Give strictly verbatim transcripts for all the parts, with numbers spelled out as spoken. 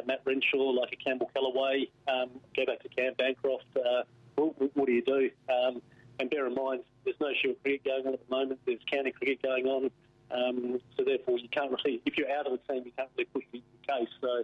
Matt Renshaw, like a Campbell Kellaway, um, go back to Cam Bancroft, uh, what, what do you do? Um, and bear in mind, there's no Shield cricket going on at the moment. There's county cricket going on. Um, so therefore, you can't really, if you're out of the team, you can't really push your case. So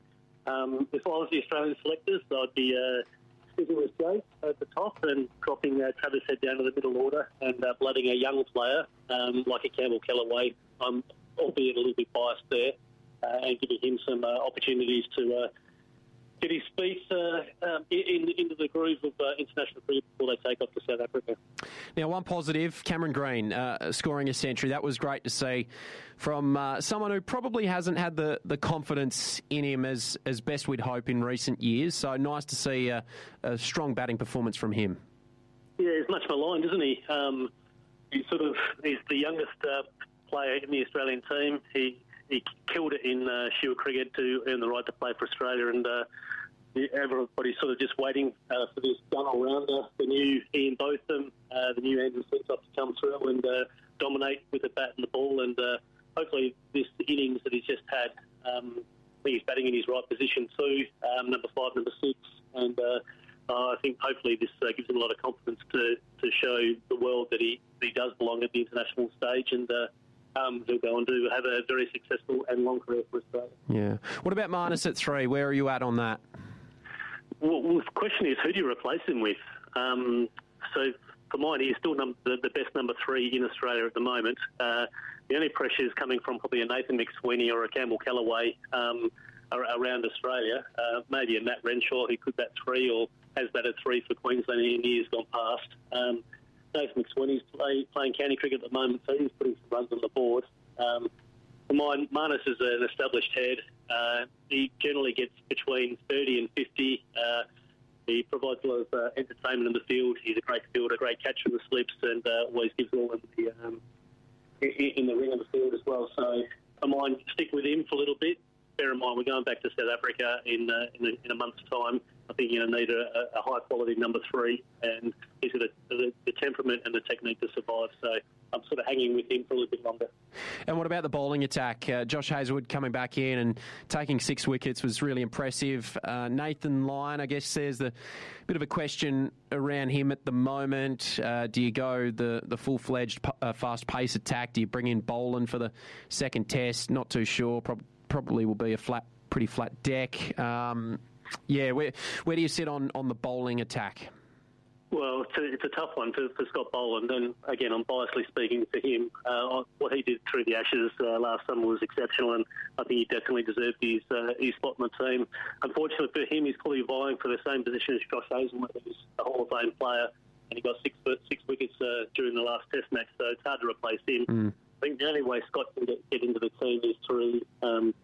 um, if I was the Australian selectors, I'd be uh, sticking with Jake at the top and dropping uh, Travis Head down to the middle order and uh, blooding a young player um, like a Campbell Kellaway. I'm albeit a little bit biased there, uh, and giving him some uh, opportunities to uh, get his feet uh, um, in, into the groove of uh, international cricket before they take off to South Africa. Now, one positive, Cameron Green uh, scoring a century. That was great to see from uh, someone who probably hasn't had the, the confidence in him as, as best we'd hope in recent years. So nice to see a, a strong batting performance from him. Yeah, he's much maligned, isn't he? Um, he's sort of he's the youngest uh, player in the Australian team. He he killed it in uh, Shield cricket to earn the right to play for Australia, and uh, everybody's sort of just waiting uh, for this gun all-rounder, the new Ian Botham, uh, the new Andrew Flintoff to come through and uh, dominate with the bat and the ball, and uh, hopefully this innings that he's just had, um, I think he's batting in his right position too, um, number five, number six, and uh, uh, I think hopefully this uh, gives him a lot of confidence to, to show the world that he, he does belong at the international stage, and uh, Um, he'll go on to have a very successful and long career for Australia. Yeah. What about Marnus at three? Where are you at on that? Well, well the question is, who do you replace him with? Um, so, for mine, he's still num- the, the best number three in Australia at the moment. Uh, the only pressure is coming from probably a Nathan McSweeney or a Campbell Kellaway um, around Australia. Uh, maybe a Matt Renshaw who could bat three or has batted three for Queensland in years gone past. Um, Nathan McSweeney's play, playing county cricket at the moment, so he's putting some runs on the board. Um, for mine, Marnus is an established head. Uh, he generally gets between thirty and fifty. Uh, he provides a lot of uh, entertainment in the field. He's a great fielder, a great catcher in the slips, and uh, always gives all in the, um, in the ring of the field as well. So for mine, stick with him for a little bit. Bear in mind, we're going back to South Africa in uh, in, a, in a month's time. I think you're going to need a, a high-quality number three, and he's got the, the temperament and the technique to survive. So I'm sort of hanging with him for a little bit longer. And what about the bowling attack? Uh, Josh Hazlewood coming back in and taking six wickets was really impressive. Uh, Nathan Lyon, I guess there's the bit of a question around him at the moment. Uh, do you go the, the full-fledged uh, fast-pace attack? Do you bring in Boland for the second test? Not too sure. Pro- probably will be a flat, pretty flat deck. Um, yeah, where where do you sit on, on the bowling attack? Well, it's a, it's a tough one for, for Scott Boland, and again, I'm biasly speaking for him. Uh, what he did through the Ashes uh, last summer was exceptional, and I think he definitely deserved his, uh, his spot in the team. Unfortunately for him, he's probably vying for the same position as Josh Hazlewood, who's a Hall of Fame player, and he got six six wickets uh, during the last Test match, so it's hard to replace him. Mm. I think the only way Scott can get, get into the team is through... Um,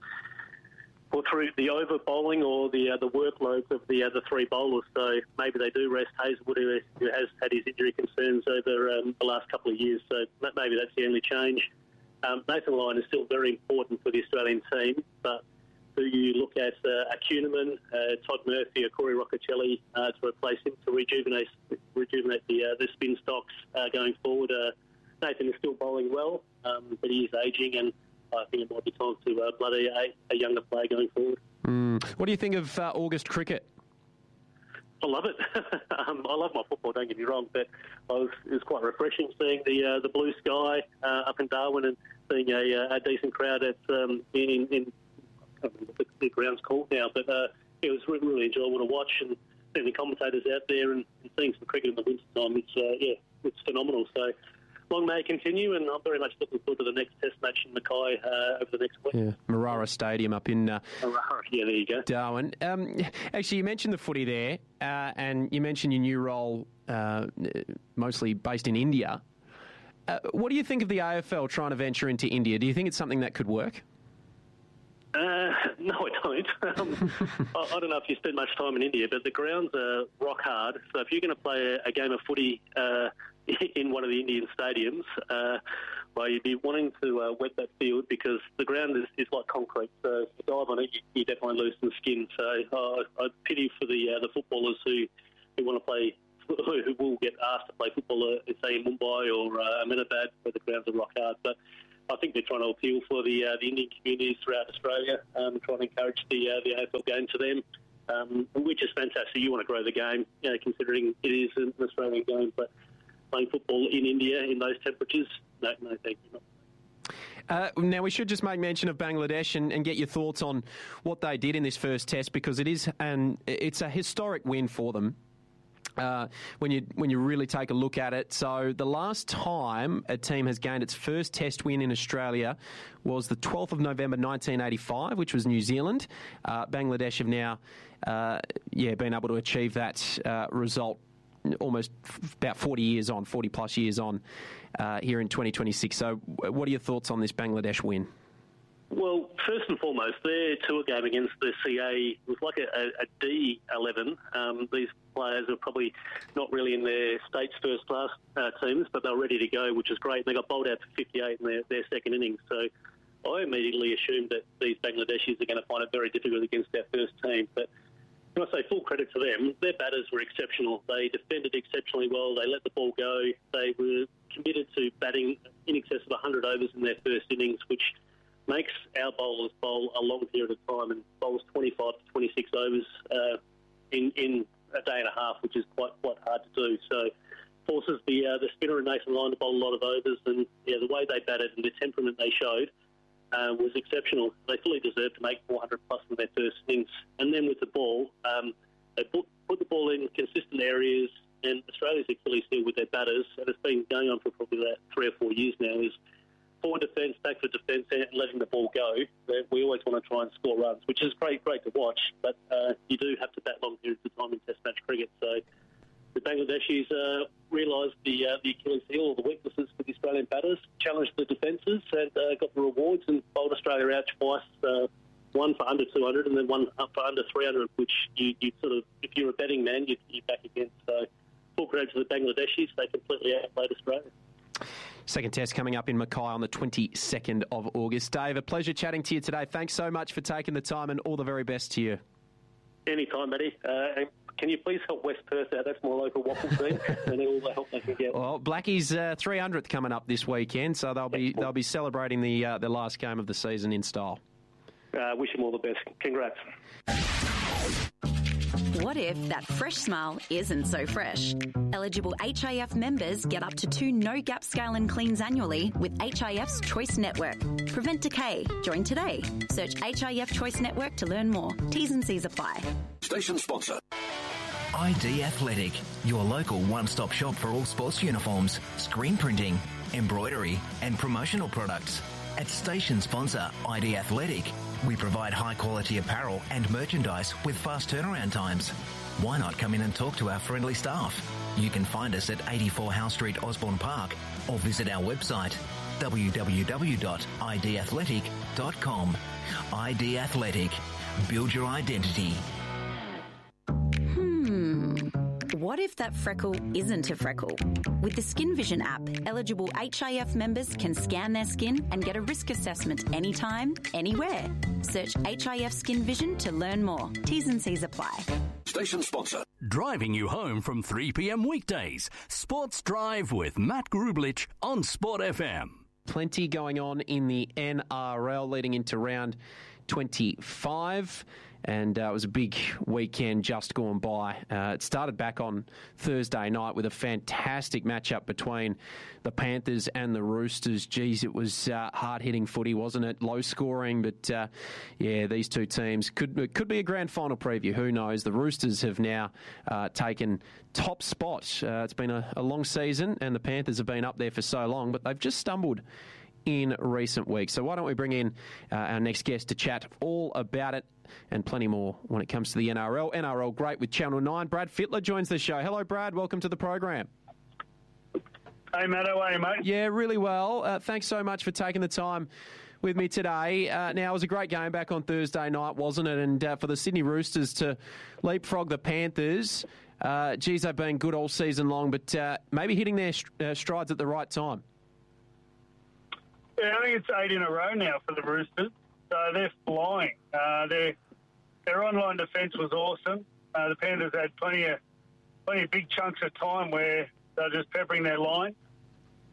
or through the over bowling or the uh, the workloads of the other three bowlers. So maybe they do rest Hazlewood, who, who has had his injury concerns over um, the last couple of years. So that, maybe that's the only change. Um, Nathan Lyon is still very important for the Australian team, but do you look at uh, a Kuhneman, uh, Todd Murphy, or Corey Roccacelli uh, to replace him to rejuvenate rejuvenate the uh, the spin stocks uh, going forward? Uh, Nathan is still bowling well, um, but he is ageing, and I think it might be time to uh, bloody a, a younger player going forward. Mm. What do you think of uh, August cricket? I love it. um, I love my football, don't get me wrong, but I was, it was quite refreshing seeing the uh, the blue sky uh, up in Darwin and seeing a, a decent crowd at um, in, in I can't remember what the, the ground's called now, but uh, it was really, really enjoyable to watch, and seeing the commentators out there and, and seeing some cricket in the winter time. It's uh, yeah, it's phenomenal. So. Long may it continue, and I'm very much looking forward to the next Test match in Mackay uh, over the next week. Yeah, Marara Stadium up in uh, Marara, yeah, there you go. Darwin. Um, actually, you mentioned the footy there, uh, and you mentioned your new role, uh, mostly based in India. Uh, what do you think of the A F L trying to venture into India? Do you think it's something that could work? Uh, no, I don't. Um, I, I don't know if you spend much time in India, but the grounds are rock hard. So if you're going to play a, a game of footy uh, in one of the Indian stadiums, uh, well, you'd be wanting to uh, wet that field because the ground is, is like concrete. So if you dive on it, you, you definitely lose some skin. So uh, I pity for the uh, the footballers who, who want to play, who will get asked to play football, uh, say in Mumbai or uh, Ahmedabad, where the grounds are rock hard. But I think they're trying to appeal for the uh, the Indian communities throughout Australia, um, trying to encourage the uh, the A F L game to them, um, which is fantastic. You want to grow the game, you know, considering it is an Australian game, but playing football in India in those temperatures, no, no, thank you. Uh, now, we should just make mention of Bangladesh and, and get your thoughts on what they did in this first test, because it is an it's a historic win for them. Uh, when you when you really take a look at it. So the last time a team has gained its first test win in Australia was the twelfth of November nineteen eighty-five, which was New Zealand. Uh, Bangladesh have now uh, yeah been able to achieve that uh, result almost f- about forty years on, forty plus years on uh, here in twenty twenty-six. So what are your thoughts on this Bangladesh win? Well, first and foremost, their tour game against the C A was like a, a, a D eleven. Um, these players are probably not really in their state's first-class uh, teams, but they're ready to go, which is great. They got bowled out for fifty-eight in their, their second innings. So I immediately assumed that these Bangladeshis are going to find it very difficult against their first team. But when I say full credit to them, their batters were exceptional. They defended exceptionally well. They let the ball go. They were committed to batting in excess of one hundred overs in their first innings, which makes our bowlers bowl a long period of time and bowls twenty-five to twenty-six overs uh, in in a day and a half, which is quite quite hard to do. So forces the uh, the spinner and Nathan Lyon to bowl a lot of overs, and yeah, the way they batted and the temperament they showed uh, was exceptional. They fully deserved to make four hundred plus in their first innings. And then with the ball, um, they put put the ball in consistent areas. And Australia's Achilles heel with their batters, and it's been going on for probably about three or four years now, is forward defence, back for defence, and letting the ball go. We always want to try and score runs, which is great, great to watch, but uh, you do have to bat long periods of time in Test match cricket. So the Bangladeshis uh, realised the uh, the Achilles heel, or the weaknesses for the Australian batters, challenged the defences, and uh, got the rewards and bowled Australia out twice. Uh, one for under two hundred, and then one up for under three hundred, which you, you sort of, if you're a betting man, you, you're back against. So full credit to the Bangladeshis, they completely outplayed Australia. Second test coming up in Mackay on the twenty-second of August. Dave, a pleasure chatting to you today. Thanks so much for taking the time, and all the very best to you. Anytime, Matty. Uh, and can you please help West Perth out? That's my local waffle team. They need all the help they can get. Well, Blackie's uh, three hundredth coming up this weekend, so they'll be they'll be celebrating the uh, the last game of the season in style. Uh, wish them all the best. Congrats. What if that fresh smile isn't so fresh? Eligible H I F members get up to two no-gap scale and cleans annually with H I F's Choice Network. Prevent decay. Join today. Search H I F Choice Network to learn more. T's and C's apply. Station sponsor. I D Athletic, your local one-stop shop for all sports uniforms, screen printing, embroidery and promotional products. At station sponsor I D Athletic, we provide high-quality apparel and merchandise with fast turnaround times. Why not come in and talk to our friendly staff? You can find us at eighty-four Howe Street, Osborne Park, or visit our website, w w w dot i d athletic dot com. I D Athletic. Build your identity. What if that freckle isn't a freckle? With the Skin Vision app, eligible H I F members can scan their skin and get a risk assessment anytime, anywhere. Search H I F Skin Vision to learn more. T's and C's apply. Station sponsor. Driving you home from three p.m. weekdays. Sports Drive with Matt Grublich on Sport F M. Plenty going on in the N R L leading into round twenty-five. And uh, it was a big weekend just gone by. Uh, it started back on Thursday night with a fantastic matchup between the Panthers and the Roosters. Geez, it was uh, hard-hitting footy, wasn't it? Low scoring, but uh, yeah, these two teams could it could be a grand final preview. Who knows? The Roosters have now uh, taken top spot. Uh, it's been a, a long season, and the Panthers have been up there for so long, but they've just stumbled in recent weeks. So why don't we bring in uh, our next guest to chat all about it and plenty more when it comes to the N R L. N R L Great with Channel nine. Brad Fittler joins the show. Hello, Brad. Welcome to the program. Hey, Matt. How are you, mate? Yeah, really well. Uh, thanks so much for taking the time with me today. Uh, now, it was a great game back on Thursday night, wasn't it? And uh, for the Sydney Roosters to leapfrog the Panthers, uh, geez, they've been good all season long, but uh, maybe hitting their uh, strides at the right time. Yeah, I think it's eight in a row now for the Roosters. So they're flying. Uh, their their online defence was awesome. Uh, the Panthers had plenty of plenty of big chunks of time where they're just peppering their line.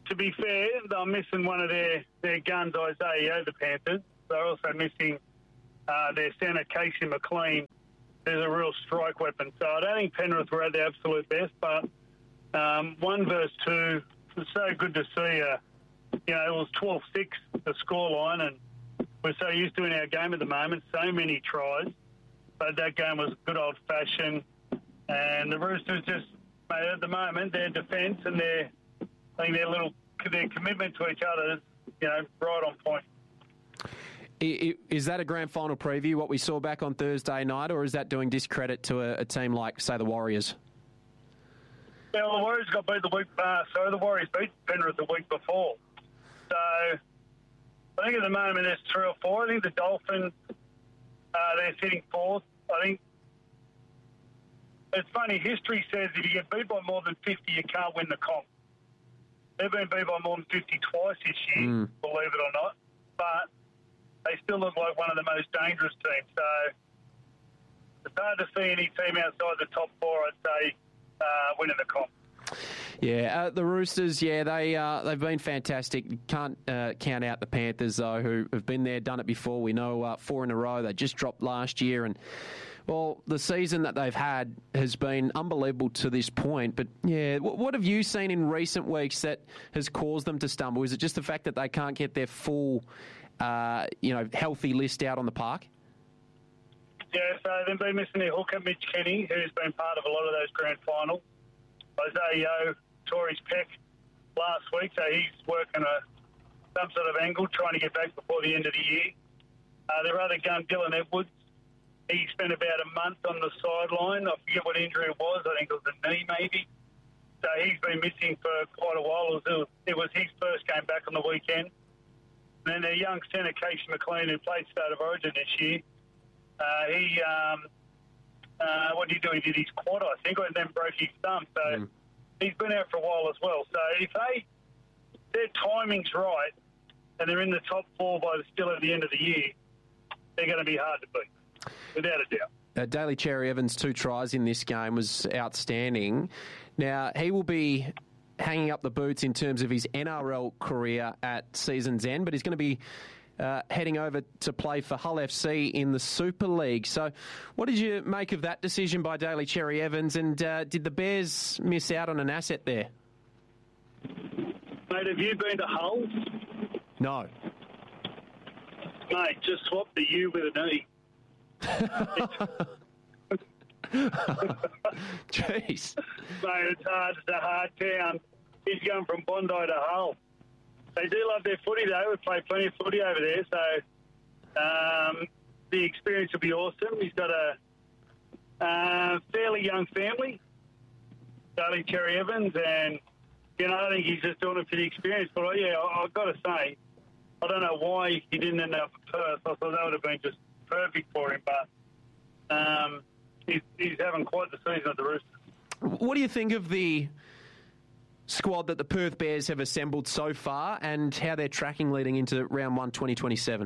to be fair, they're missing one of their, their guns, Isaiah, the Panthers. They're also missing uh, their centre, Casey McLean. There's a real strike weapon. So I don't think Penrith were at their absolute best, but um, one versus two, it's so good to see. Uh, you know, it was twelve six, the scoreline, and we're so used to in our game at the moment, so many tries. But that game was good old-fashioned. And the Roosters just, mate, at the moment, their defence and their, I think their little, their commitment to each other is, you know, right on point. Is that a grand final preview, what we saw back on Thursday night, or is that doing discredit to a, a team like, say, the Warriors? Yeah, well, the Warriors got beat the week, uh, so the Warriors beat Penrith the week before. So I think at the moment there's three or four. I think the Dolphins, uh, they're sitting fourth. I think it's funny, history says if you get beat by more than fifty, you can't win the comp. They've been beat by more than fifty twice this year, mm. believe it or not. But they still look like one of the most dangerous teams. So it's hard to see any team outside the top four, I'd say, uh, winning the comp. Yeah, uh, the Roosters, yeah, they, uh, they've been fantastic. Can't uh, count out the Panthers, though, who have been there, done it before. We know uh, four in a row. They just dropped last year. And, well, the season that they've had has been unbelievable to this point. But, yeah, what, what have you seen in recent weeks that has caused them to stumble? Is it just the fact that they can't get their full, uh, you know, healthy list out on the park? Yeah, so they've been missing their hooker, Mitch Kenny, who's been part of a lot of those grand finals. Isaiah Yeo tore his pec last week, so he's working a some sort of angle, trying to get back before the end of the year. Uh, their other gun, Dylan Edwards, he spent about a month on the sideline. I forget what injury it was. I think it was a knee, maybe. So he's been missing for quite a while. It was, it was his first game back on the weekend. And then their young centre, Casey McLean, who played State of Origin this year, uh, he... Um, Uh, what did he do? He did his quad, I think, and then broke his thumb. So mm. he's been out for a while as well. So if they, their timing's right and they're in the top four by the, still at the end of the year, they're going to be hard to beat, without a doubt. Uh, Daly Cherry Evans' two tries in this game was outstanding. Now, he will be hanging up the boots in terms of his N R L career at season's end, but he's going to be Uh, heading over to play for Hull F C in the Super League. So what did you make of that decision by Daly Cherry Evans, and uh, did the Bears miss out on an asset there? Mate, have you been to Hull? No. Mate, just swap the U with an E. Jeez. Mate, it's hard. It's a hard town. He's going from Bondi to Hull. They do love their footy, though. We play plenty of footy over there, so um, the experience will be awesome. He's got a uh, fairly young family, Daly Cherry Evans, and, you know, I think he's just doing it for the experience. But, yeah, I, I've got to say, I don't know why he didn't end up at Perth. I thought that would have been just perfect for him, but um, he's, he's having quite the season at the Roosters. What do you think of the squad that the Perth Bears have assembled so far and how they're tracking leading into round one twenty twenty-seven?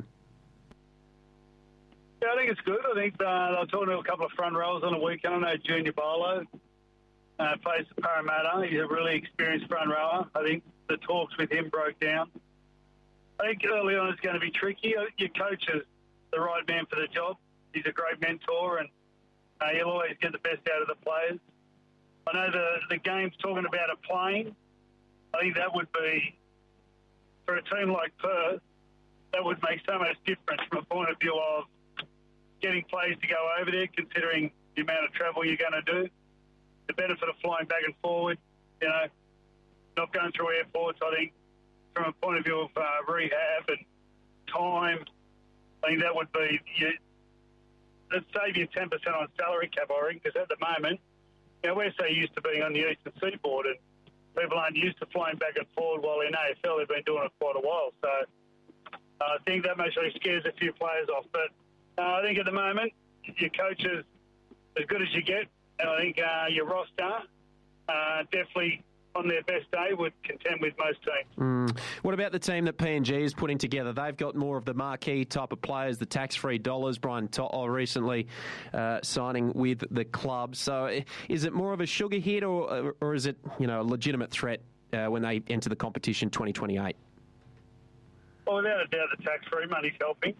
Yeah, I think it's good. I think uh, they were talking to a couple of front rows on the weekend. I know Junior Barlow uh, plays for Parramatta. He's a really experienced front rower. I think the talks with him broke down. I think early on it's going to be tricky. Your coach is the right man for the job. He's a great mentor, and uh, he'll always get the best out of the players. I know the, the game's talking about a plane. I think that would be, for a team like Perth, that would make so much difference from a point of view of getting players to go over there, considering the amount of travel you're going to do. The benefit of flying back and forward, you know, not going through airports, I think, from a point of view of uh, rehab and time, I think that would be, you, it'd save you ten percent on salary cap, I think, because at the moment, you know, we're so used to being on the eastern seaboard, and people aren't used to flying back and forward, while in A F L they've been doing it quite a while. So uh, I think that actually scares a few players off. But uh, I think at the moment, your coach is as good as you get, and I think uh, your roster uh, definitely on their best day would contend with most teams. Mm. What about the team that P N G is putting together? They've got more of the marquee type of players, the tax-free dollars. Brian To'o recently uh, signing with the club. So is it more of a sugar hit, or or is it, you know, a legitimate threat uh, when they enter the competition twenty twenty-eight? Well, without a doubt, the tax-free money's helping.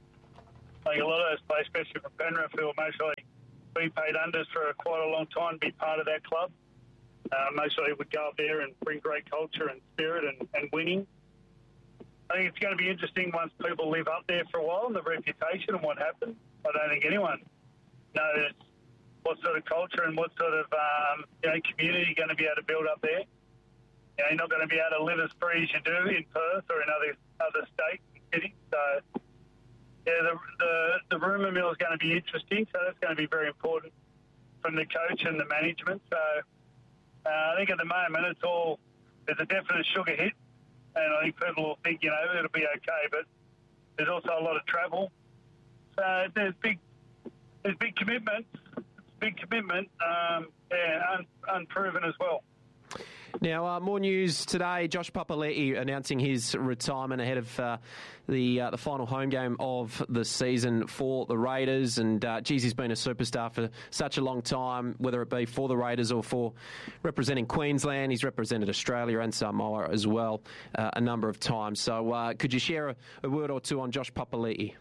I think a lot of those players, especially from Penrith, who will mostly be paid unders for quite a long time to be part of that club. Uh, mostly would go up there and bring great culture and spirit and, and winning. I think it's going to be interesting once people live up there for a while and the reputation and what happens. I don't think anyone knows what sort of culture and what sort of um, you know, community you're going to be able to build up there. You know, you're not going to be able to live as free as you do in Perth or in other other states and cities. So, yeah, the, the, the rumour mill is going to be interesting, so that's going to be very important from the coach and the management. So uh, I think at the moment it's all, there's a definite sugar hit, and I think people will think, you know, it'll be okay, but there's also a lot of travel. So there's big, there's big commitment, big commitment, um, yeah, un, unproven as well. Now, uh, more news today. Josh Papali'i announcing his retirement ahead of uh, the uh, the final home game of the season for the Raiders. And, uh, geez, he's been a superstar for such a long time, whether it be for the Raiders or for representing Queensland. He's represented Australia and Samoa as well uh, a number of times. So uh, could you share a, a word or two on Josh Papali'i?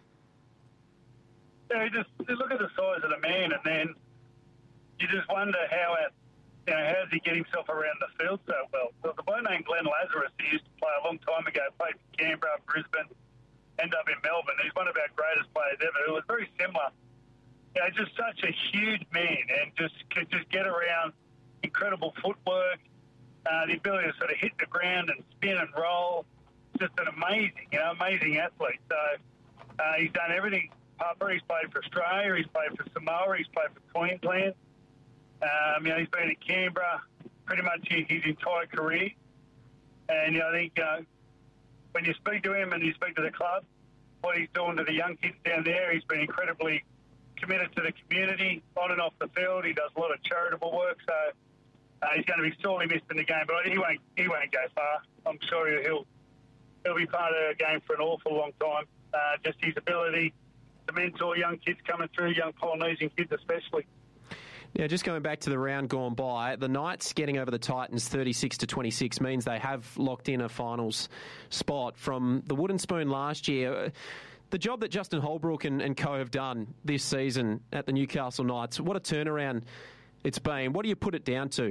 Yeah, you just you look at the size of the man, and then you just wonder how it, you know, how does he get himself around the field so well? So the boy named Glenn Lazarus, he used to play a long time ago, played for Canberra, Brisbane, ended up in Melbourne. He's one of our greatest players ever. It was very similar. You know, just such a huge man and just could just get around, incredible footwork, uh, the ability to sort of hit the ground and spin and roll. Just an amazing, you know, amazing athlete. So uh, he's done everything. Papa, he's played for Australia, he's played for Samoa, he's played for Queensland. Um, you know, he's been in Canberra pretty much his, his entire career. And, you know, I think uh, when you speak to him and you speak to the club, what he's doing to the young kids down there, he's been incredibly committed to the community, on and off the field. He does a lot of charitable work, so uh, he's going to be sorely missed in the game. But he won't, he won't go far. I'm sure he'll, he'll be part of the game for an awful long time. Uh, just his ability to mentor young kids coming through, young Polynesian kids especially. Yeah, just going back to the round gone by, the Knights getting over the Titans thirty-six to twenty-six means they have locked in a finals spot. From the wooden spoon last year, the job that Justin Holbrook and, and co have done this season at the Newcastle Knights, what a turnaround it's been. What do you put it down to?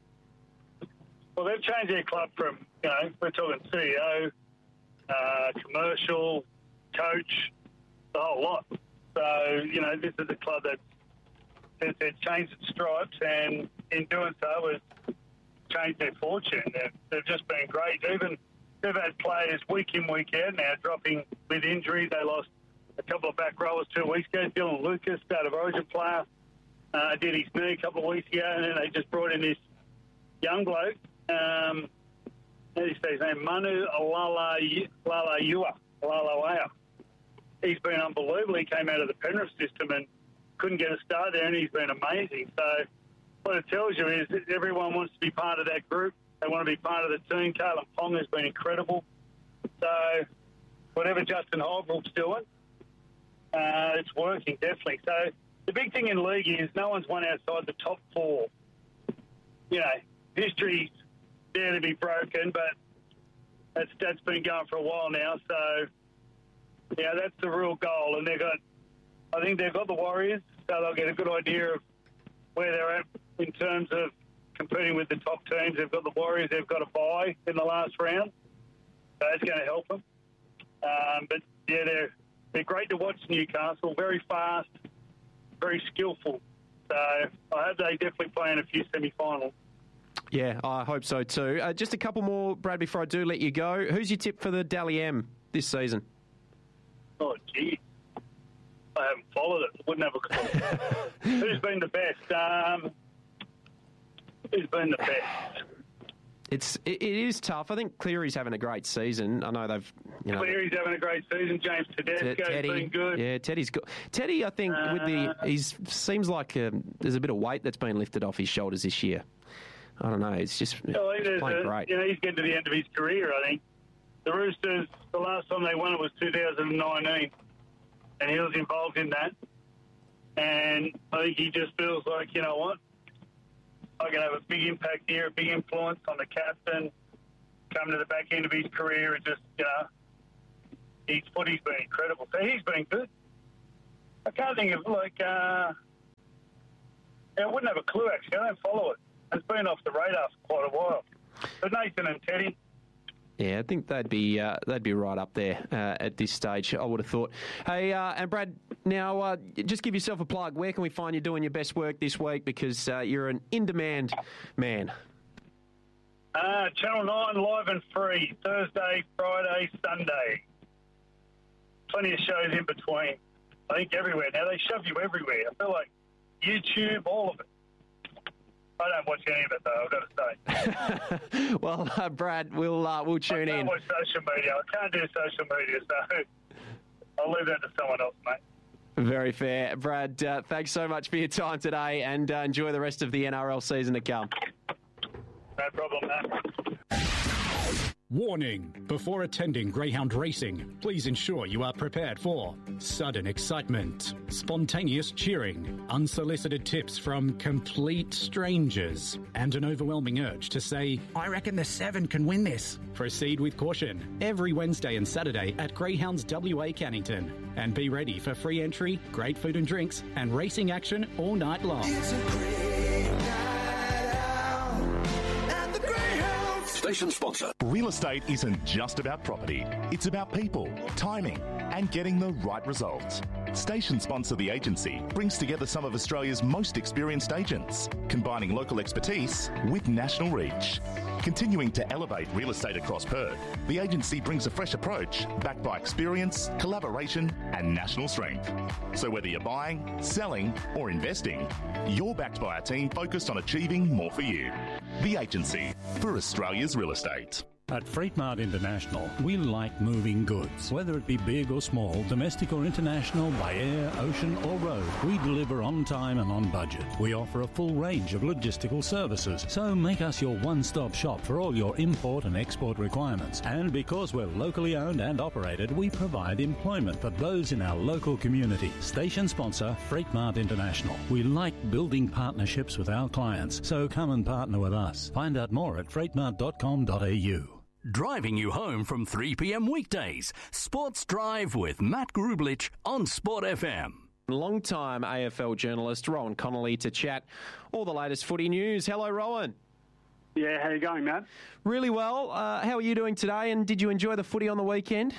Well, they've changed their club from, you know, we're talking C E O, uh, commercial, coach, the whole lot. So, you know, this is a club that's They've changed its stripes, and in doing so, has changed their fortune. They've, they've just been great. Even they've had players week in, week out now dropping with injury. They lost a couple of back rowers two weeks ago. Dylan Lucas, State of Origin player, uh, did his knee a couple of weeks ago, and then they just brought in this young bloke. Um, how do you say his name? Manu Lalalua. Lalalua. He's been unbelievable. He came out of the Penrith system and couldn't get a start there, and he's been amazing. So what it tells you is that everyone wants to be part of that group. They want to be part of the team. Kalyn Ponga has been incredible. So whatever Justin Holbrook's doing, uh, it's working, definitely. So the big thing in league is no one's won outside the top four. You know, history's there to be broken, but that's that's been going for a while now. So, yeah, that's the real goal. And they've got, I think they've got the Warriors, so they'll get a good idea of where they're at in terms of competing with the top teams. They've got the Warriors, they've got a bye in the last round, so that's going to help them. Um, but, yeah, they're, they're great to watch, Newcastle, very fast, very skillful. So I hope they definitely play in a few semi-finals. Yeah, I hope so too. Uh, just a couple more, Brad, before I do let you go. Who's your tip for the Dally M this season? Oh, gee. I haven't followed it. Wouldn't have a clue. Who's been the best? Um, who's been the best? It's it, it is tough. I think Cleary's having a great season. I know they've you know Cleary's having a great season. James Tedesco's Teddy, been good. Yeah, Teddy's good. Teddy, I think uh, with the he's seems like um, there's a bit of weight that's been lifted off his shoulders this year. I don't know. It's just well, it's playing a, great. You know, he's getting to the end of his career. I think the Roosters. The last time they won it was two thousand nineteen. And he was involved in that. And I think he just feels like, you know what, I can have a big impact here, a big influence on the captain, come to the back end of his career and just, you know, his footy's been incredible. So he's been good. I can't think of, like, uh, yeah, I wouldn't have a clue, actually. I don't follow it. It's been off the radar for quite a while. But Nathan and Teddy. Yeah, I think they'd be uh, they'd be right up there uh, at this stage, I would have thought. Hey, uh, and Brad, now uh, just give yourself a plug. Where can we find you doing your best work this week? Because uh, you're an in-demand man. Uh, Channel nine, live and free, Thursday, Friday, Sunday. Plenty of shows in between. I think everywhere. Now, they shove you everywhere. I feel like YouTube, all of it. I don't watch any of it, though, I've got to say. Well, uh, Brad, we'll uh, we'll tune in. I can't in. watch social media. I can't do social media, so I'll leave that to someone else, mate. Very fair. Brad, uh, thanks so much for your time today, and uh, enjoy the rest of the N R L season to come. No problem, mate. Warning! Before attending greyhound racing, please ensure you are prepared for sudden excitement, spontaneous cheering, unsolicited tips from complete strangers, and an overwhelming urge to say, I reckon the seven can win this. Proceed with caution every Wednesday and Saturday at Greyhounds W A Cannington. And be ready for free entry, great food and drinks, and racing action all night long. It's a great night out at the Greyhounds. Station sponsor. Real estate isn't just about property. It's about people, timing, and getting the right results. Station sponsor The Agency brings together some of Australia's most experienced agents, combining local expertise with national reach. Continuing to elevate real estate across Perth, The Agency brings a fresh approach backed by experience, collaboration, and national strength. So whether you're buying, selling, or investing, you're backed by a team focused on achieving more for you. The Agency, for Australia's real estate. At Freight Mart International, we like moving goods. Whether it be big or small, domestic or international, by air, ocean or road, we deliver on time and on budget. We offer a full range of logistical services, so make us your one-stop shop for all your import and export requirements. And because we're locally owned and operated, we provide employment for those in our local community. Station sponsor, Freight Mart International. We like building partnerships with our clients, so come and partner with us. Find out more at freight mart dot com dot a u. Driving you home from three p.m. weekdays. Sports Drive with Matt Grublich on Sport F M. Long-time A F L journalist Rowan Connolly to chat all the latest footy news. Hello, Rowan. Yeah, how you going, Matt? Really well. Uh, how are you doing today, and did you enjoy the footy on the weekend?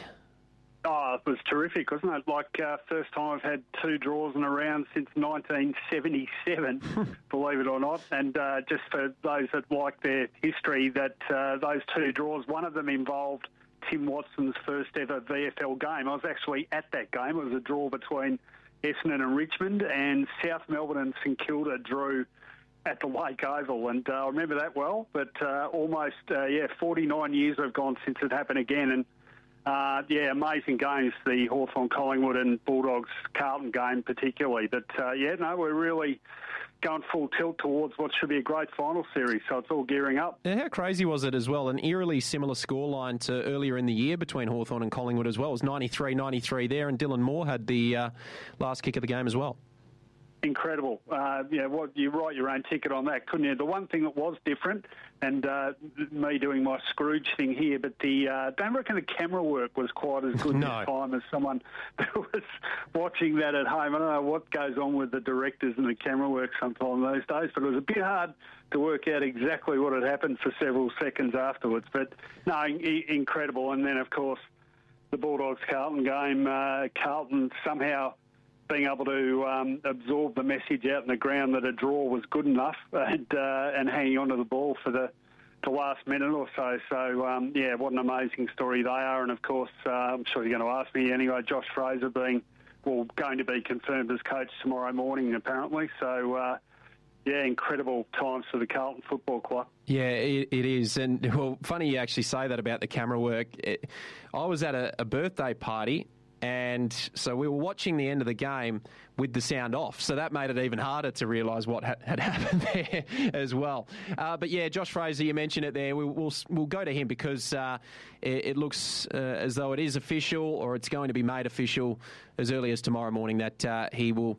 Oh, it was terrific, wasn't it? Like, uh, first time I've had two draws in a round since nineteen seventy-seven, believe it or not. And uh, just for those that like their history, that uh, those two draws, one of them involved Tim Watson's first ever V F L game. I was actually at that game. It was a draw between Essendon and Richmond, and South Melbourne and St Kilda drew at the Lake Oval, and uh, I remember that well. But uh, almost, uh, yeah, forty-nine years have gone since it happened again, and Uh, yeah, amazing games, the Hawthorn Collingwood and Bulldogs Carlton game particularly. But, uh, yeah, no, we're really going full tilt towards what should be a great final series, so it's all gearing up. Now, how crazy was it as well? An eerily similar scoreline to earlier in the year between Hawthorn and Collingwood as well. It was ninety-three ninety-three there, and Dylan Moore had the uh, last kick of the game as well. Incredible. Uh, yeah, well, you write your own ticket on that, couldn't you? The one thing that was different, and uh, me doing my Scrooge thing here, but the uh, don't reckon the camera work was quite as good no. this time as someone who was watching that at home. I don't know what goes on with the directors and the camera work sometimes those days, but it was a bit hard to work out exactly what had happened for several seconds afterwards. But no, I- incredible. And then, of course, the Bulldogs-Carlton game, uh, Carlton somehow being able to um, absorb the message out in the ground that a draw was good enough, and uh, and hanging on to the ball for the, the last minute or so. So, um, yeah, what an amazing story they are. And, of course, uh, I'm sure you're going to ask me anyway, Josh Fraser being, well, going to be confirmed as coach tomorrow morning, apparently. So, uh, yeah, incredible times for the Carlton Football Club. Yeah, it, it is. And, well, funny you actually say that about the camera work. It, I was at a, a birthday party, and so we were watching the end of the game with the sound off. So that made it even harder to realise what ha- had happened there as well. Uh, but yeah, Josh Fraser, you mentioned it there. We, we'll we'll go to him because uh, it, it looks uh, as though it is official, or it's going to be made official as early as tomorrow morning, that uh, he will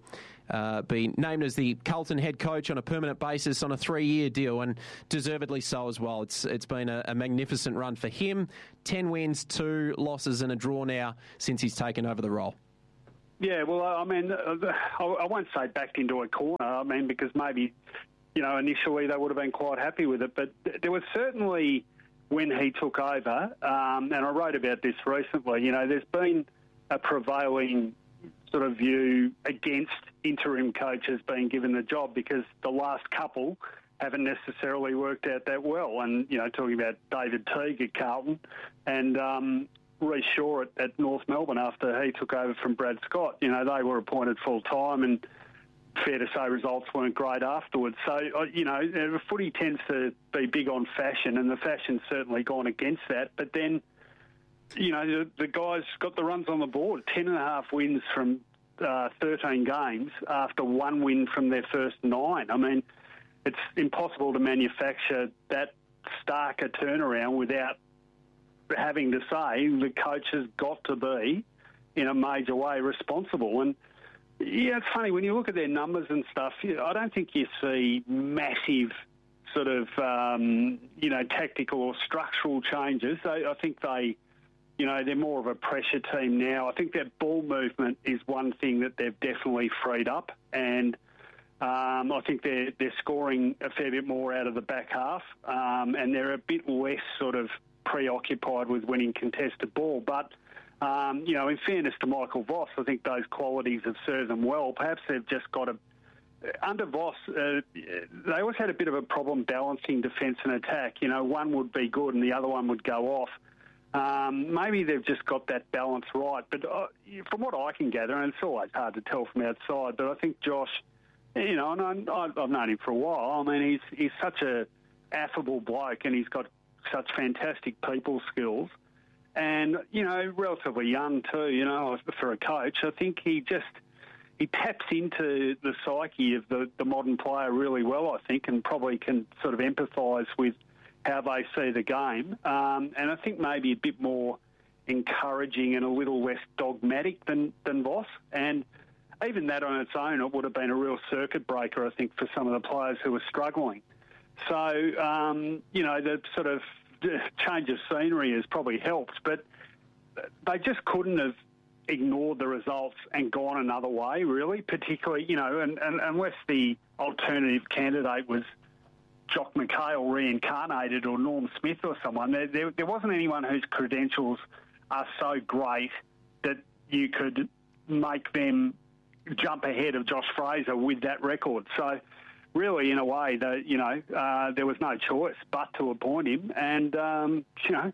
uh, be named as the Carlton head coach on a permanent basis on a three-year deal, and deservedly so as well. It's It's been a, a magnificent run for him. Ten wins, two losses and a draw now since he's taken over the role. Yeah, well, I mean, I won't say backed into a corner, I mean, because maybe, you know, initially they would have been quite happy with it, but there was certainly, when he took over, um, and I wrote about this recently, you know, there's been a prevailing sort of view against interim coaches being given the job because the last couple haven't necessarily worked out that well. And, you know, talking about David Teague at Carlton and um, Rhys Shaw at, at North Melbourne after he took over from Brad Scott, you know, they were appointed full-time and fair to say results weren't great afterwards. So, you know, footy tends to be big on fashion, and the fashion's certainly gone against that. But then, you know, the, the guys got the runs on the board, ten and a half wins from uh, thirteen games after one win from their first nine. I mean, it's impossible to manufacture that stark a turnaround without having to say the coach has got to be, in a major way, responsible. And, yeah, it's funny, when you look at their numbers and stuff, I don't think you see massive sort of, um, you know, tactical or structural changes. I, I think they, you know, they're more of a pressure team now. I think their ball movement is one thing that they've definitely freed up, and um, I think they're, they're scoring a fair bit more out of the back half, um, and they're a bit less sort of preoccupied with winning contested ball. But Um, you know, in fairness to Michael Voss, I think those qualities have served them well. Perhaps they've just got a... Under Voss, uh, they always had a bit of a problem balancing defence and attack. You know, one would be good and the other one would go off. Um, maybe they've just got that balance right. But uh, from what I can gather, and it's always hard to tell from outside, but I think Josh, you know, and I, I've known him for a while. I mean, he's, he's such a affable bloke and he's got such fantastic people skills. And, you know, relatively young too, you know, for a coach. I think he just, he taps into the psyche of the, the modern player really well, I think, and probably can sort of empathise with how they see the game. Um, and I think maybe a bit more encouraging and a little less dogmatic than, than Voss. And even that on its own, it would have been a real circuit breaker, I think, for some of the players who were struggling. So, um, you know, the sort of change of scenery has probably helped, but they just couldn't have ignored the results and gone another way, really, particularly, you know, and, and unless the alternative candidate was Jock McHale reincarnated or Norm Smith or someone, there, there, there wasn't anyone whose credentials are so great that you could make them jump ahead of Josh Fraser with that record. So, really, in a way, that you know, uh, there was no choice but to appoint him, and um, you know,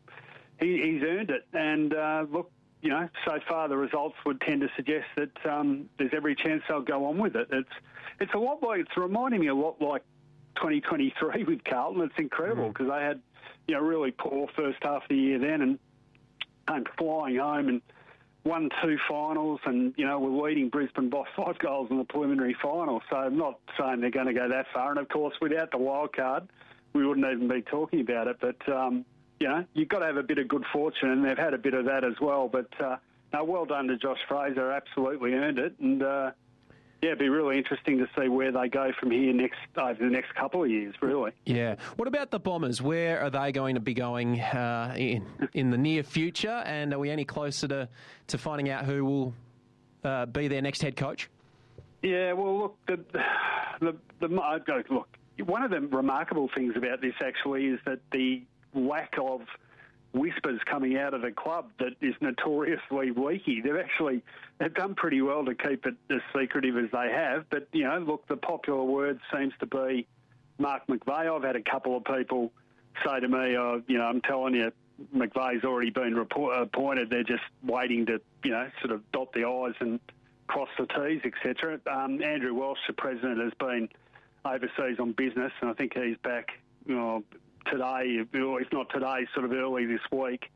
he, he's earned it. And uh, look, you know, so far the results would tend to suggest that um, there's every chance they'll go on with it. It's it's a lot like it's reminding me a lot like twenty twenty-three with Carlton. It's incredible because mm. they had, you know, really poor first half of the year then, and came flying home and won two finals, and, you know, we're leading Brisbane by five goals in the preliminary final. So I'm not saying they're going to go that far. And, of course, without the wild card, we wouldn't even be talking about it. But, um, you know, you've got to have a bit of good fortune, and they've had a bit of that as well. But, uh, no, well done to Josh Fraser. Absolutely earned it. And, uh, yeah, it'd be really interesting to see where they go from here next over the next couple of years, really. Yeah. What about the Bombers? Where are they going to be going uh, in in the near future? And are we any closer to, to finding out who will uh, be their next head coach? Yeah, well, look, the, the, the, look, one of the remarkable things about this actually is that the lack of whispers coming out of the club that is notoriously leaky. They've actually they've done pretty well to keep it as secretive as they have. But, you know, look, the popular word seems to be Mark McVeigh. I've had a couple of people say to me, oh, you know, I'm telling you, McVeigh's already been report- appointed. They're just waiting to, you know, sort of dot the I's and cross the T's, et cetera. Um, Andrew Welsh, the president, has been overseas on business, and I think he's back, you know, today, if not today, sort of early this week.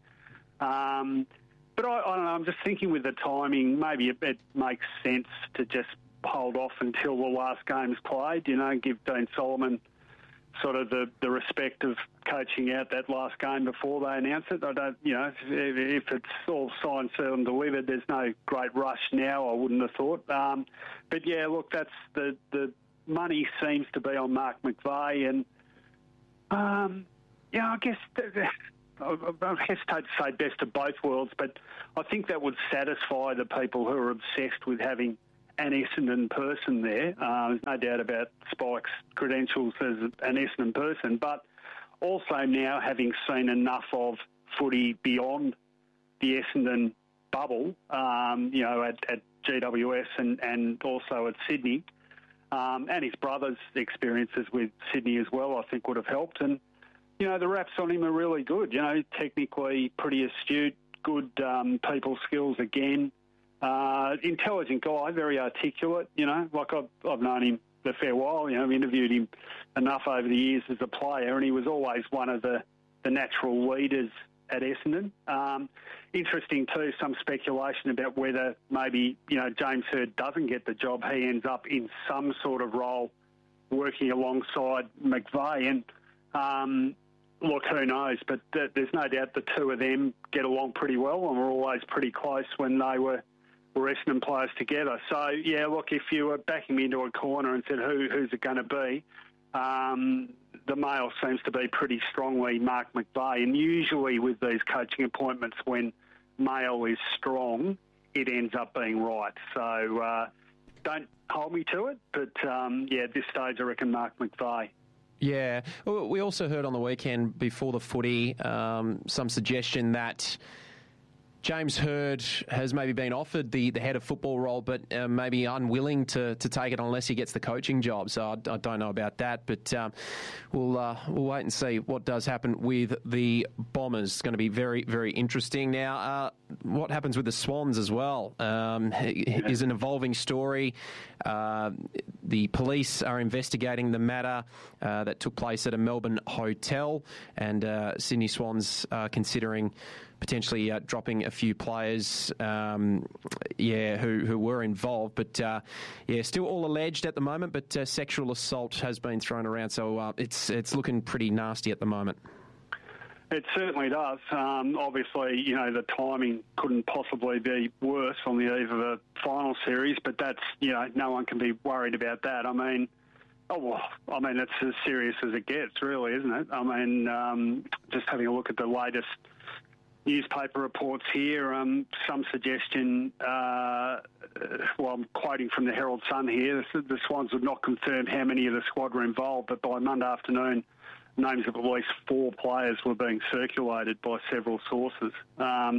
Um, but I, I don't know, I'm just thinking with the timing, maybe it, it makes sense to just hold off until the last game's played, you know, give Dean Solomon sort of the, the respect of coaching out that last game before they announce it. I don't, you know, if, if it's all signed, sealed and delivered, there's no great rush now, I wouldn't have thought. Um, but, yeah, look, that's the, the money seems to be on Mark McVeigh. And, um, yeah, I guess I hesitate to say best of both worlds, but I think that would satisfy the people who are obsessed with having an Essendon person there. Uh, there's no doubt about Spike's credentials as an Essendon person, but also now having seen enough of footy beyond the Essendon bubble, um, you know, at, at G W S and, and also at Sydney, um, and his brother's experiences with Sydney as well, I think would have helped. And, you know, the raps on him are really good, you know, technically pretty astute, good um, people skills again. Uh, intelligent guy, very articulate, you know, like I've, I've known him a fair while, you know, I've interviewed him enough over the years as a player, and he was always one of the, the natural leaders at Essendon. Um, interesting too, some speculation about whether maybe, you know, James Hird doesn't get the job, he ends up in some sort of role working alongside McVeigh, and um, look, who knows, but th- there's no doubt the two of them get along pretty well and were always pretty close when they were were Essendon players together. So, yeah, look, if you were backing me into a corner and said who who's it going to be, um, the male seems to be pretty strongly Mark McVeigh. And usually with these coaching appointments, when male is strong, it ends up being right. So uh, don't hold me to it. But, um, yeah, at this stage, I reckon Mark McVeigh. Yeah. We also heard on the weekend before the footy um, some suggestion that James Hird has maybe been offered the, the head of football role, but uh, maybe unwilling to, to take it unless he gets the coaching job. So I, I don't know about that, but um, we'll uh, we'll wait and see what does happen with the Bombers. It's going to be very, very interesting. Now, uh, what happens with the Swans as well um, is an evolving story. Uh, the police are investigating the matter uh, that took place at a Melbourne hotel, and uh, Sydney Swans are considering potentially uh, dropping a few players, um, yeah, who, who were involved. But, uh, yeah, still all alleged at the moment, but uh, sexual assault has been thrown around, so uh, it's it's looking pretty nasty at the moment. It certainly does. Um, obviously, you know, the timing couldn't possibly be worse on the eve of a final series, but that's, you know, no one can be worried about that. I mean, oh, well, I mean, it's as serious as it gets, really, isn't it? I mean, um, just having a look at the latest newspaper reports here, um, some suggestion, uh, well, I'm quoting from the Herald Sun here, the, the Swans would not confirm how many of the squad were involved, but by Monday afternoon, names of at least four players were being circulated by several sources. Um,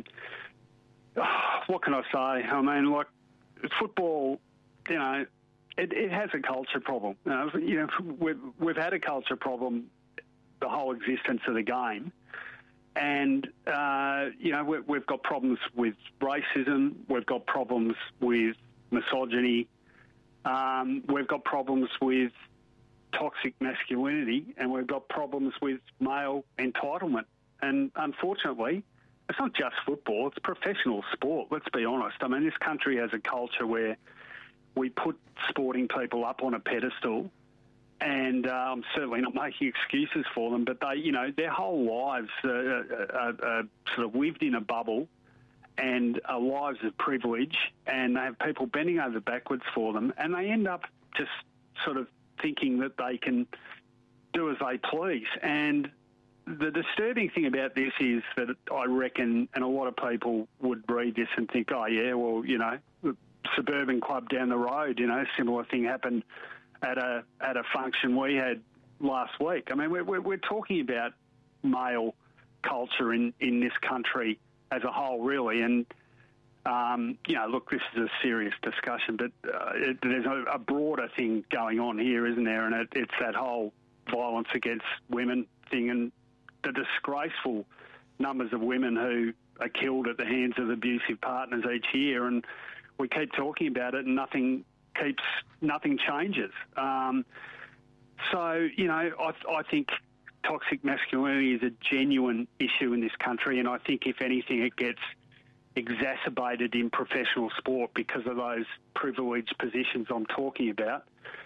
what can I say? I mean, like, football, you know, it, it has a culture problem. You know, you know we've, we've had a culture problem the whole existence of the game. And, uh, you know, we, we've got problems with racism, we've got problems with misogyny, um, we've got problems with toxic masculinity, and we've got problems with male entitlement. And unfortunately, it's not just football, it's professional sport, let's be honest. I mean, this country has a culture where we put sporting people up on a pedestal, and uh, I'm certainly not making excuses for them, but they, you know, their whole lives are, are, are sort of lived in a bubble and are lives of privilege, and they have people bending over backwards for them, and they end up just sort of thinking that they can do as they please. And the disturbing thing about this is that I reckon, and a lot of people would read this and think, oh, yeah, well, you know, the suburban club down the road, you know, similar thing happened at a at a function we had last week. I mean, we're, we're, we're talking about male culture in, in this country as a whole, really. And, um, you know, look, this is a serious discussion, but uh, it, there's a, a broader thing going on here, isn't there? And it, it's that whole violence against women thing and the disgraceful numbers of women who are killed at the hands of abusive partners each year. And we keep talking about it and nothing keeps, nothing changes. Um, so, you know, I, I think toxic masculinity is a genuine issue in this country, and I think, if anything, it gets exacerbated in professional sport because of those privileged positions I'm talking about.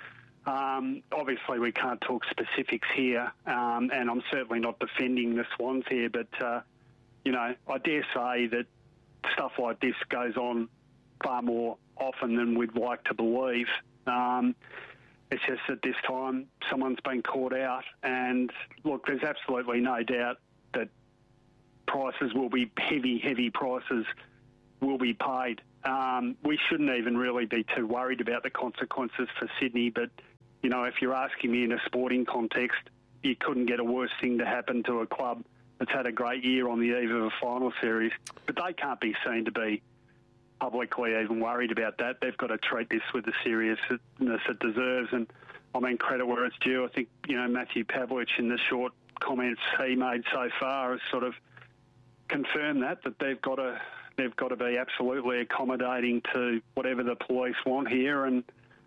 Um, obviously, we can't talk specifics here, um, and I'm certainly not defending the Swans here, but, uh, you know, I dare say that stuff like this goes on far more often than we'd like to believe. Um, it's just that this time someone's been caught out, and, look, there's absolutely no doubt that prices will be heavy, heavy prices will be paid. Um, we shouldn't even really be too worried about the consequences for Sydney, but, you know, if you're asking me in a sporting context, you couldn't get a worse thing to happen to a club that's had a great year on the eve of a final series. But they can't be seen to be publicly even worried about that. They've got to treat this with the seriousness it deserves. And, I mean, credit where it's due. I think, you know, Matthew Pavlich, in the short comments he made so far, has sort of confirmed that, that they've got to... They've got to be absolutely accommodating to whatever the police want here. And,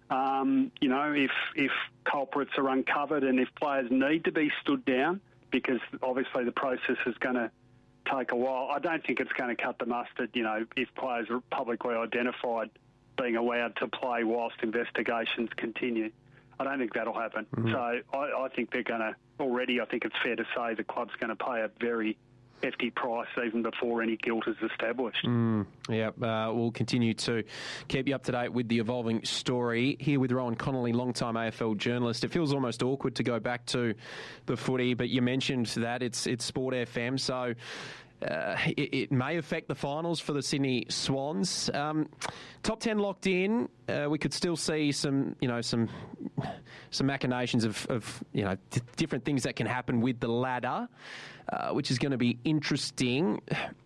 um, you know, if if culprits are uncovered and if players need to be stood down, because obviously the process is going to take a while, I don't think it's going to cut the mustard, you know, if players are publicly identified being allowed to play whilst investigations continue. I don't think that'll happen. Mm-hmm. So I, I think they're going to, already I think it's fair to say the club's going to pay a very hefty price even before any guilt is established. Mm, yeah, uh, we'll continue to keep you up to date with the evolving story. Here with Rowan Connolly, long-time A F L journalist. It feels almost awkward to go back to the footy, but you mentioned that it's it's Sport F M, so uh, it, it may affect the finals for the Sydney Swans. Um, top ten locked in. Uh, we could still see some, you know, some some machinations of, of you know, d- different things that can happen with the ladder. Uh, which is going to be interesting.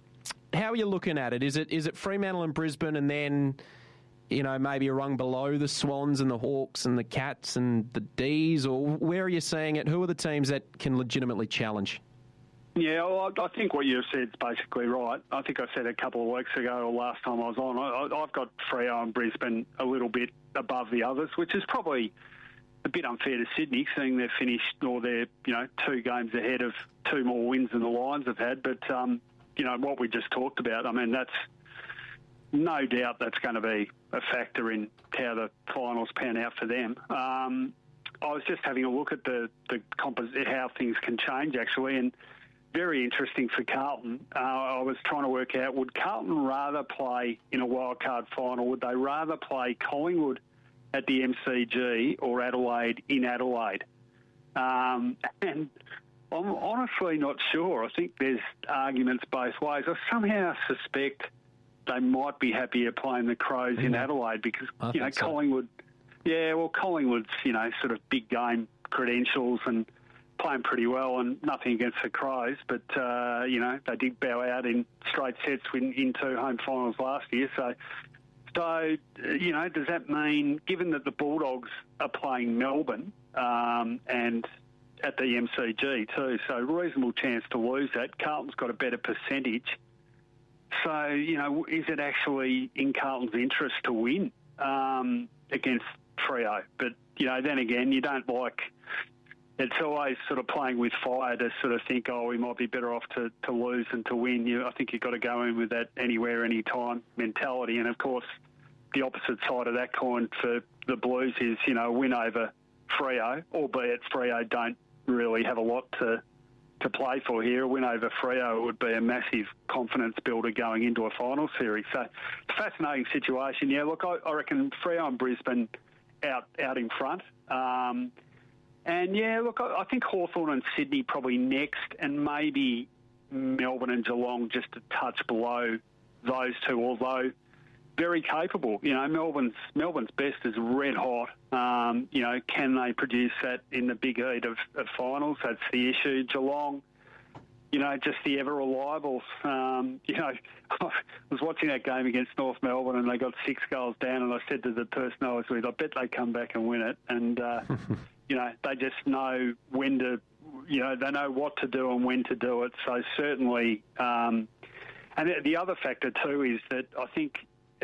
How are you looking at it? Is it is it Fremantle and Brisbane, and then, you know, maybe a rung below the Swans and the Hawks and the Cats and the D's, or where are you seeing it? Who are the teams that can legitimately challenge? Yeah, well, I think what you've said is basically right. I think I said a couple of weeks ago, or last time I was on, I, I've got Freo and Brisbane a little bit above the others, which is probably a bit unfair to Sydney, seeing they're finished, or they're, you know, two games ahead of two more wins than the Lions have had. But, um, you know, what we just talked about, I mean, that's no doubt that's going to be a factor in how the finals pan out for them. Um, I was just having a look at the, the compos- how things can change, actually, and very interesting for Carlton. Uh, I was trying to work out, would Carlton rather play in a wildcard final? Would they rather play Collingwood at the M C G or Adelaide in Adelaide? Um, and I'm honestly not sure. I think there's arguments both ways. I somehow suspect they might be happier playing the Crows mm-hmm. in Adelaide because, I you know, so. Collingwood... Yeah, well, Collingwood's, you know, sort of big game credentials and playing pretty well, and nothing against the Crows, but, uh, you know, they did bow out in straight sets in, in two home finals last year, so... So, you know, does that mean, given that the Bulldogs are playing Melbourne um, and at the M C G too, so reasonable chance to lose that, Carlton's got a better percentage. So, you know, is it actually in Carlton's interest to win um, against Freo? But, you know, then again, you don't like... It's always sort of playing with fire to sort of think, oh, we might be better off to, to lose than to win. You, I think you've got to go in with that anywhere, anytime mentality. And, of course, the opposite side of that coin for the Blues is, you know, win over Freo, albeit Freo don't really have a lot to to play for here. A win over Freo would be a massive confidence builder going into a final series. So it's a fascinating situation. Yeah, look, I, I reckon Freo and Brisbane out, out in front. Um And, yeah, look, I think Hawthorn and Sydney probably next, and maybe Melbourne and Geelong just a touch below those two, although very capable. You know, Melbourne's Melbourne's best is red hot. Um, you know, can they produce that in the big heat of, of finals? That's the issue. Geelong, you know, just the ever-reliables. Um, you know, I was watching that game against North Melbourne and they got six goals down, and I said to the person I was with, I bet they come back and win it. And... Uh, You know, they just know when to, you know, they know what to do and when to do it. So certainly, um, and the other factor too is that I think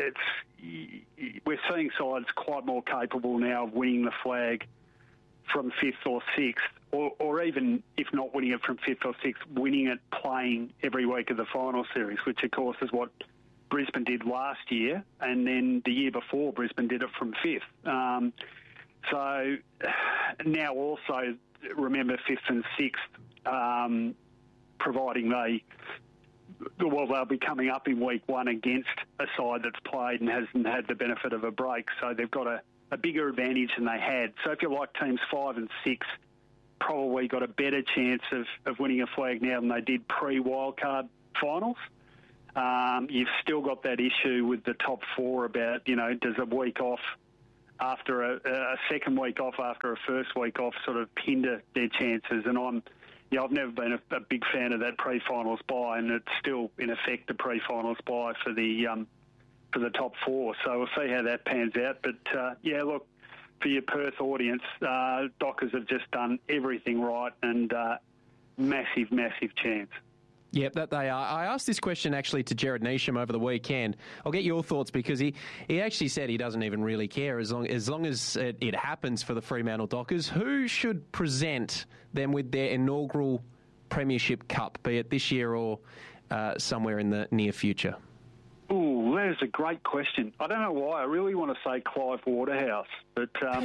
it's, we're seeing sides quite more capable now of winning the flag from fifth or sixth, or, or even if not winning it from fifth or sixth, winning it playing every week of the final series, which of course is what Brisbane did last year, and then the year before Brisbane did it from fifth. Um, So now also remember fifth and sixth, um, providing they, well, they'll be coming up in week one against a side that's played and hasn't had the benefit of a break. So they've got a, a bigger advantage than they had. So if you like, teams five and six probably got a better chance of, of winning a flag now than they did pre-wildcard finals. Um, you've still got that issue with the top four about, you know, does a week off after a, a second week off after a first week off sort of hinder their chances? And I'm, yeah, I've never been a, a big fan of that pre-finals bye, and it's still in effect the pre-finals bye for the um, for the top four. So we'll see how that pans out. But uh, yeah, look, for your Perth audience, uh, Dockers have just done everything right, and uh, massive, massive chance. Yep, that they are. I asked this question actually to Jared Neesham over the weekend. I'll get your thoughts because he, he actually said he doesn't even really care as long as long as it, it happens for the Fremantle Dockers. Who should present them with their inaugural Premiership Cup, be it this year or uh, somewhere in the near future? Oh, that is a great question. I don't know why. I really want to say Clive Waterhouse, but um,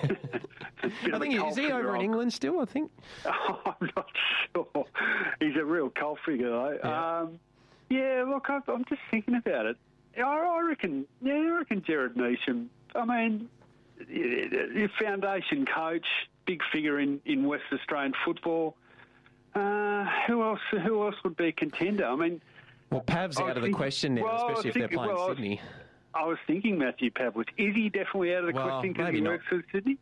I think is he over in England still? I think. Oh, I'm not sure. He's a real cult figure, though. Yeah, um, yeah look, I, I'm just thinking about it. I, I reckon. Yeah, I reckon Jared Neesham. I mean, your foundation coach, big figure in, in West Australian football. Uh, who else? Who else would be a contender? I mean. Well, Pav's out of the question now, well, especially if thinking, they're playing well, Sydney. I was, I was thinking Matthew Pavlich. Is he definitely out of the well, question because maybe he not. works for Sydney?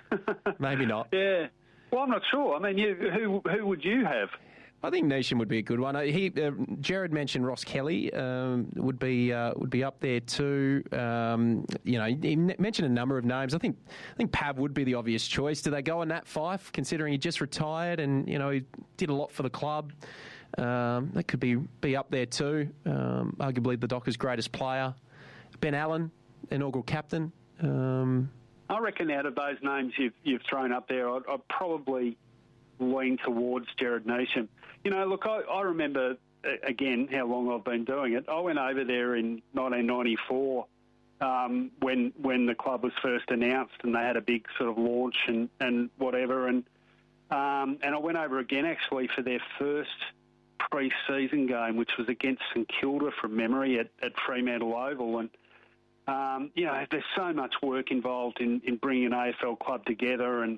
Maybe not. Yeah. Well, I'm not sure. I mean, you, who who would you have? I think Neesham would be a good one. He, uh, Jared mentioned Ross Kelly um, would be uh, would be up there too. Um, you know, he mentioned a number of names. I think I think Pav would be the obvious choice. Do they go on Nat Fyfe, considering he just retired and you know he did a lot for the club? Um, that could be be up there too. Um, arguably the Dockers' greatest player, Ben Allen, inaugural captain. Um, I reckon out of those names you've you've thrown up there, I'd, I'd probably lean towards Jared Neesham. You know, look, I, I remember again how long I've been doing it. I went over there in nineteen ninety-four um, when when the club was first announced, and they had a big sort of launch and, and whatever, and um, and I went over again actually for their first pre-season game, which was against St Kilda from memory at, at Fremantle Oval. And, um, you know, there's so much work involved in, in bringing an A F L club together and,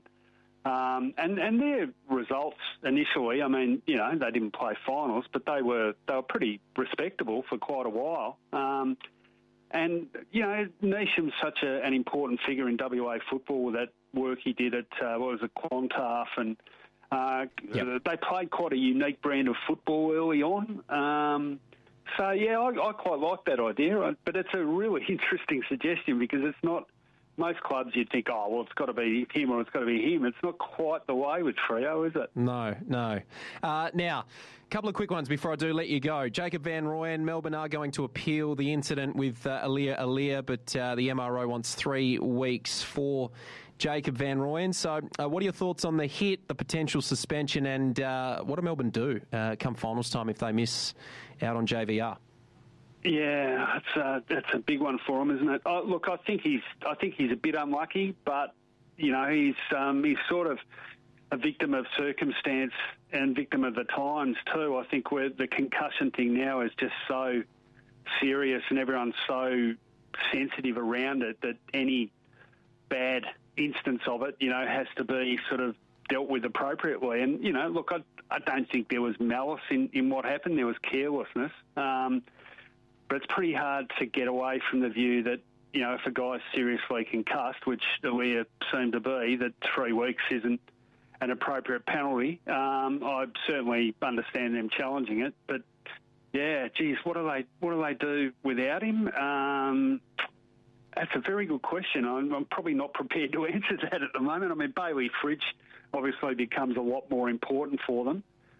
um, and and their results initially, I mean, you know, they didn't play finals, but they were they were pretty respectable for quite a while. Um, and, you know, Neesham's such a, an important figure in W A football with that work he did at, uh, what was it, Clontarf, and Uh, yep. They played quite a unique brand of football early on. Um, so, yeah, I, I quite like that idea. But it's a really interesting suggestion because it's not... Most clubs you'd think, oh, well, it's got to be him or it's got to be him. It's not quite the way with Freo, is it? No, no. Uh, now, a couple of quick ones before I do let you go. Jacob Van Rooyen, Melbourne are going to appeal the incident with uh, Alia Alia, but uh, the M R O wants three weeks for Jacob Van Rooyen. So uh, what are your thoughts on the hit, the potential suspension, and uh, what do Melbourne do uh, come finals time if they miss out on J V R? Yeah, that's a, that's a big one for him, isn't it? Oh, look, I think he's I think he's a bit unlucky, but you know he's um, he's sort of a victim of circumstance and victim of the times too. I think where the concussion thing now is just so serious and everyone's so sensitive around it that any bad instance of it, you know, has to be sort of dealt with appropriately. And you know, look, I I don't think there was malice in, in what happened. There was carelessness. Um, But it's pretty hard to get away from the view that, you know, if a guy's seriously concussed, which we seem to be, that three weeks isn't an appropriate penalty. Um, I certainly understand them challenging it. But, yeah, geez, what do they what do they do without him? Um, that's a very good question. I'm, I'm probably not prepared to answer that at the moment. I mean, Bailey Fridge obviously becomes a lot more important for them.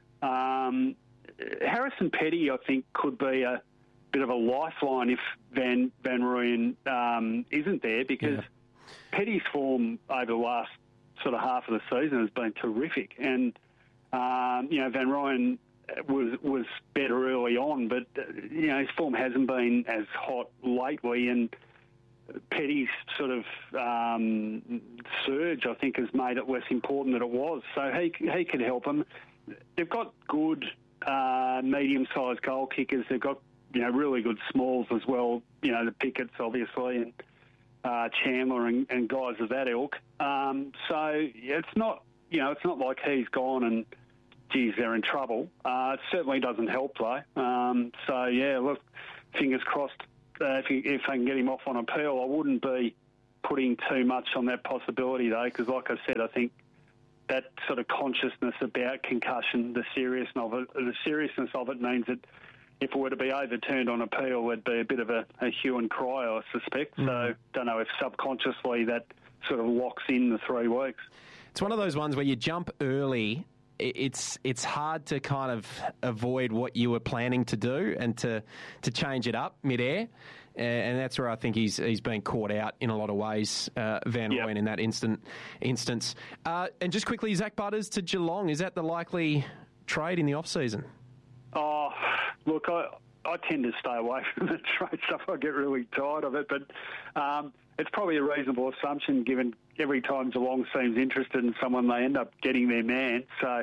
Um, Harrison Petty, I think, could be a bit of a lifeline if Van Van Rooyen um, isn't there, because yeah. Petty's form over the last sort of half of the season has been terrific, and um, you know Van Rooyen was was better early on, but uh, you know his form hasn't been as hot lately, and petty sort of um, surge, I think, has made it less important than it was. So he he could help them. They've got good uh, medium-sized goal kickers. They've got, you know, really good smalls as well. You know, the Pickett's obviously, and uh, Chandler and, and guys of that ilk. Um, so it's not, you know, it's not like he's gone and, geez, they're in trouble. Uh, it certainly doesn't help though. Um, so yeah, look, fingers crossed. Uh, if, you, if I can get him off on appeal, I wouldn't be putting too much on that possibility, though, because, like I said, I think that sort of consciousness about concussion, the seriousness of it, the seriousness of it means that if it were to be overturned on appeal, there'd be a bit of a, a hue and cry, I suspect. Mm. So, don't know if subconsciously that sort of locks in the three weeks. It's one of those ones where you jump early. It's it's hard to kind of avoid what you were planning to do and to, to change it up mid-air. And that's where I think he's he's been caught out in a lot of ways, uh, Van Rooyen, yep. in that instant instance. Uh, and just quickly, Zach Butters to Geelong. Is that the likely trade in the off-season? Oh, look, I, I tend to stay away from the trade stuff. I get really tired of it. But um, it's probably a reasonable assumption given every time Geelong seems interested in someone, they end up getting their man. So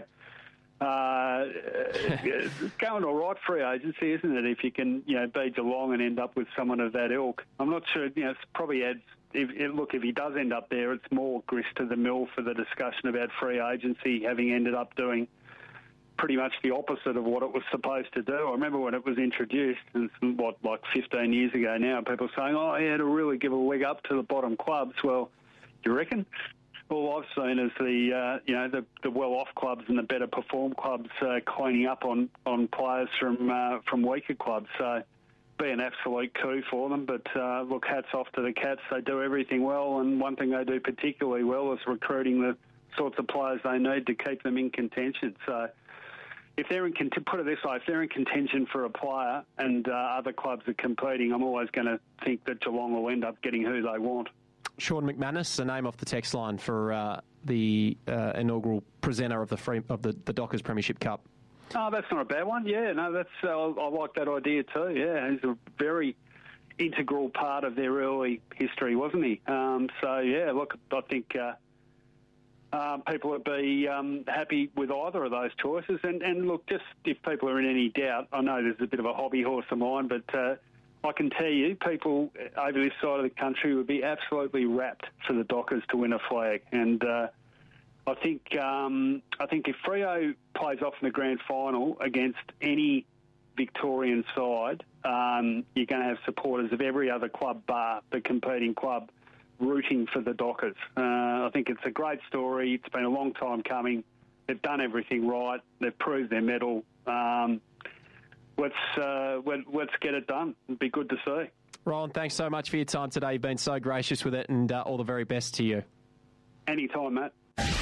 uh, it's going all right free agency, isn't it? If you can, you know, be Geelong and end up with someone of that ilk. I'm not sure, you know, it probably adds, if, if, look, if he does end up there, it's more grist to the mill for the discussion about free agency, having ended up doing pretty much the opposite of what it was supposed to do. I remember when it was introduced, and what, like fifteen years ago now, people saying, oh, yeah, it'll really give a leg up to the bottom clubs. Well, you reckon? All I've seen is the, uh, you know, the, the well-off clubs and the better perform clubs uh, cleaning up on, on players from uh, from weaker clubs. So be an absolute coup for them. But, uh, look, hats off to the Cats. They do everything well, and one thing they do particularly well is recruiting the sorts of players they need to keep them in contention. So if they're in, put it this way, if they're in contention for a player and uh, other clubs are competing, I'm always going to think that Geelong will end up getting who they want. Sean McManus, a name off the text line for uh, the uh, inaugural presenter of the free, of the, the Dockers Premiership Cup. Oh, that's not a bad one. Yeah, no, that's uh, I like that idea too. Yeah, he's a very integral part of their early history, wasn't he? Um, so yeah, look, I think. Uh, Um, people would be um, happy with either of those choices. And, and look, just if people are in any doubt, I know there's a bit of a hobby horse of mine, but uh, I can tell you people over this side of the country would be absolutely rapt for the Dockers to win a flag. And uh, I think um, I think if Freo plays off in the grand final against any Victorian side, um, you're going to have supporters of every other club bar the competing club rooting for the Dockers. Uh, I think it's a great story. It's been a long time coming. They've done everything right. They've proved their mettle. Um, let's uh, let, let's get it done. It'd be good to see. Roland, thanks so much for your time today. You've been so gracious with it, and uh, all the very best to you. Anytime, Matt.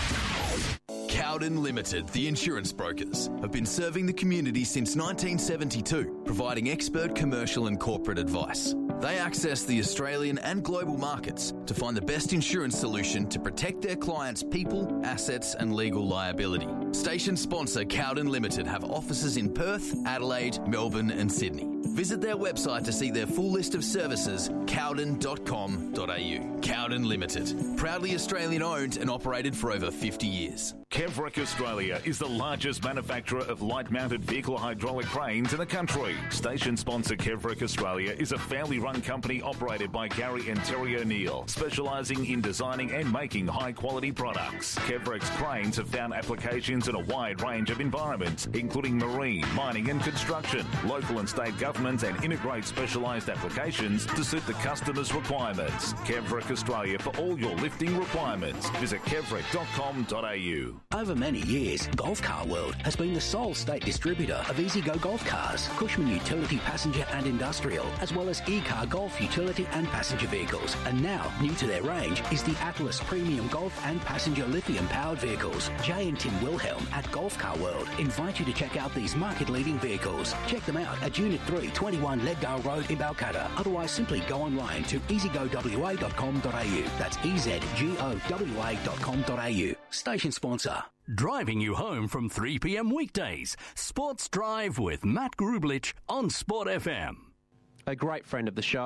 Cowden Limited, the insurance brokers, have been serving the community since nineteen seventy-two, providing expert commercial and corporate advice. They access the Australian and global markets to find the best insurance solution to protect their clients' people, assets and legal liability. Station sponsor Cowden Limited have offices in Perth, Adelaide, Melbourne and Sydney. Visit their website to see their full list of services, cowden dot com dot a u. Cowden Limited, proudly Australian owned and operated for over fifty years. Kevrick Australia is the largest manufacturer of light-mounted vehicle hydraulic cranes in the country. Station sponsor Kevrick Australia is a family-run company operated by Gary and Terry O'Neill, specialising in designing and making high-quality products. Kevrick's cranes have found applications in a wide range of environments, including marine, mining and construction, local and state governments, and integrate specialised applications to suit the customer's requirements. Kevrick Australia for all your lifting requirements. Visit kevrick dot com dot a u. Over many years, Golf Car World has been the sole state distributor of EasyGo Golf Cars, Cushman Utility Passenger and Industrial, as well as E-Car Golf Utility and Passenger Vehicles. And now, new to their range is the Atlas Premium Golf and Passenger Lithium-powered vehicles. Jay and Tim Wilhelm at Golf Car World invite you to check out these market-leading vehicles. Check them out at Unit three, twenty-one Leddale Road in Balcatta. Otherwise, simply go online to easy go w a dot com dot a u. That's E Z G O W A dot com dot a u. Station sponsor. Driving you home from three p.m. weekdays. Sports Drive with Matt Grublich on Sport F M. A great friend of the show,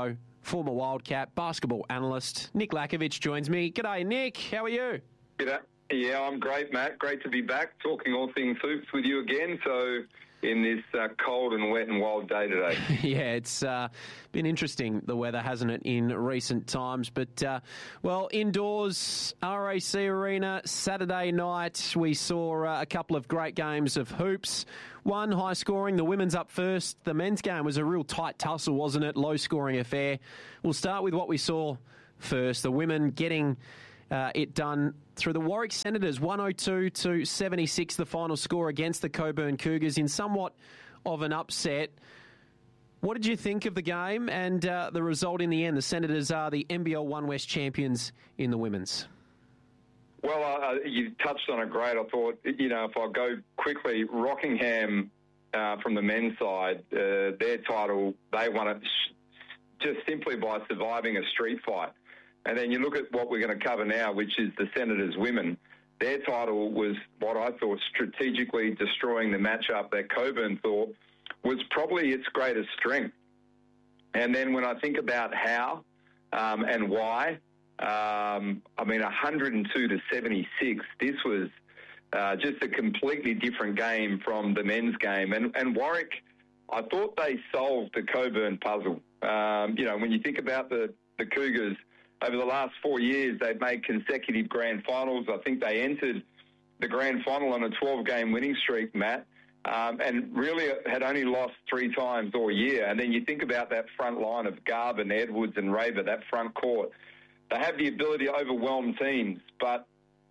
former Wildcat, basketball analyst. Nick Lakovic joins me. G'day, Nick. How are you? G'day. Yeah, I'm great, Matt. Great to be back talking all things hoops with you again. So, in this uh, cold and wet and wild day today. Yeah, it's uh, been interesting, the weather, hasn't it, in recent times. But, uh, well, indoors, R A C Arena, Saturday night, we saw uh, a couple of great games of hoops. One, high scoring, the women's up first. The men's game was a real tight tussle, wasn't it? Low scoring affair. We'll start with what we saw first. The women getting uh, it done through the Warwick Senators, one oh two to seventy-six, the final score against the Coburn Cougars in somewhat of an upset. What did you think of the game and uh, the result in the end? The Senators are the N B L One West champions in the women's. Well, uh, you touched on it great. I thought, you know, if I go quickly, Rockingham uh, from the men's side, uh, their title, they won it just simply by surviving a street fight. And then you look at what we're going to cover now, which is the Senators women. Their title was what I thought strategically destroying the matchup that Coburn thought was probably its greatest strength. And then when I think about how um, and why, um, I mean, one oh two to seventy-six, this was uh, just a completely different game from the men's game. And, and Warwick, I thought they solved the Coburn puzzle. Um, you know, when you think about the, the Cougars, over the last four years, they've made consecutive grand finals. I think they entered the grand final on a twelve-game winning streak, Matt, um, and really had only lost three times all year. And then you think about that front line of Garvin, Edwards and Raber, that front court. They have the ability to overwhelm teams, but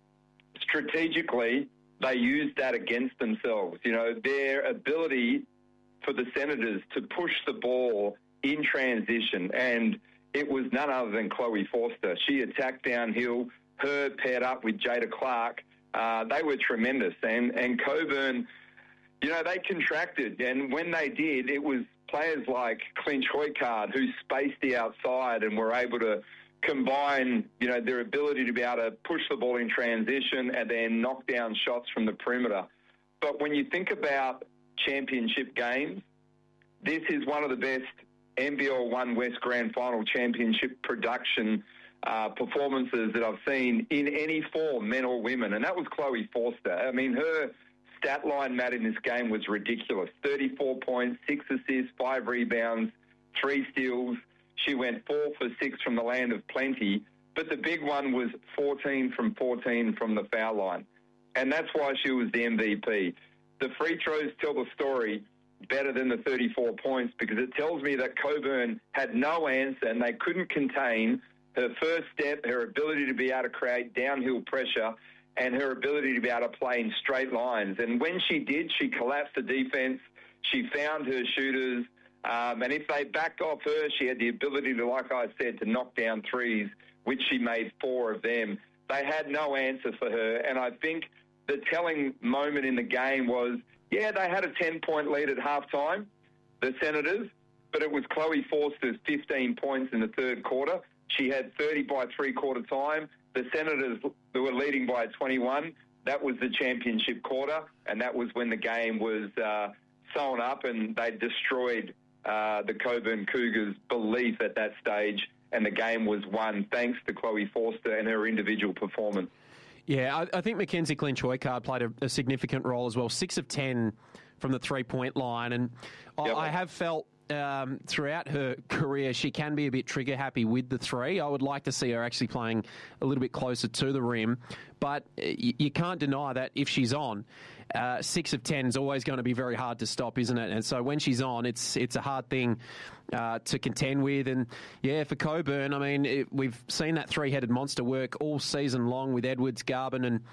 strategically, they use that against themselves. You know, their ability for the Senators to push the ball in transition, and it was none other than Chloe Forster. She attacked downhill, her paired up with Jada Clark. Uh, they were tremendous. And, and Coburn, you know, they contracted. And when they did, it was players like Clinch Hoycard who spaced the outside and were able to combine, you know, their ability to be able to push the ball in transition and then knock down shots from the perimeter. But when you think about championship games, this is one of the best N B L One West Grand Final Championship production uh, performances that I've seen in any form, men or women, and that was Chloe Forster. I mean, her stat line, Matt, in this game was ridiculous. thirty-four points, six assists, five rebounds, three steals. She went four for six from the land of plenty, but the big one was fourteen from fourteen from the foul line, and that's why she was the M V P. The free throws tell the story better than the thirty-four points, because it tells me that Coburn had no answer and they couldn't contain her first step, her ability to be able to create downhill pressure, and her ability to be able to play in straight lines. And when she did, she collapsed the defense. She found her shooters. Um, and if they backed off her, she had the ability to, like I said, to knock down threes, which she made four of them. They had no answer for her. And I think the telling moment in the game was, yeah, they had a ten-point lead at halftime, the Senators, but it was Chloe Forster's fifteen points in the third quarter. She had thirty by three-quarter time. The Senators, they were leading by twenty-one. That was the championship quarter, and that was when the game was uh, sewn up and they destroyed uh, the Coburn Cougars' belief at that stage, and the game was won thanks to Chloe Forster and her individual performance. Yeah, I, I think Mackenzie Clinch-Hoycard played a, a significant role as well. Six of ten from the three-point line. And I, yep. I have felt um, throughout her career she can be a bit trigger-happy with the three. I would like to see her actually playing a little bit closer to the rim. But you, you can't deny that if she's on, uh, six of ten is always going to be very hard to stop, isn't it? And so when she's on, it's it's a hard thing uh, to contend with. And, yeah, for Coburn, I mean, it, we've seen that three-headed monster work all season long with Edwards, Garvin and